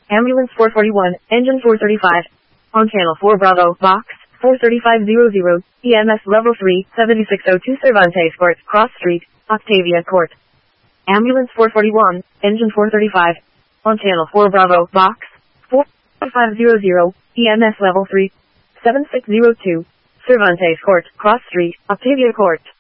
Ambulance 441, engine 435. On channel 4 Bravo, box 43500, EMS level 3, 7602 Cervantes Court, Cross Street, Octavia Court. Ambulance 441, engine 435. On channel 4 Bravo, box 43500, EMS level 3, 7602 Cervantes Court, Cross Street, Octavia Court.